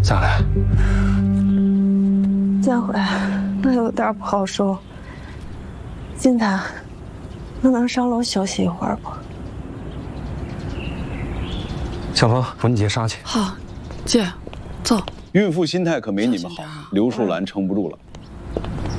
下来。 江辉，我有点不好受。金丹，我能上楼休息一会儿不？ 小芳，扶你姐上去。 好，姐，走。 孕妇心态可没你们好，刘淑兰撑不住了。